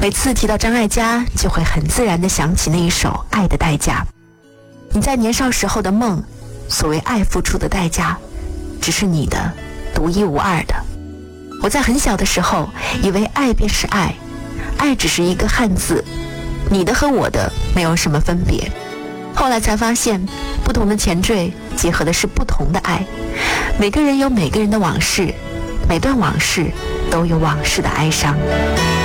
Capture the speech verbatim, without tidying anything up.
每次提到张艾嘉，就会很自然地想起那一首《爱的代价》。你在年少时候的梦，所谓爱付出的代价，只是你的独一无二的。我在很小的时候，以为爱便是爱，爱只是一个汉字，你的和我的没有什么分别。后来才发现，不同的前缀结合的是不同的爱。每个人有每个人的往事，每段往事都有往事的哀伤。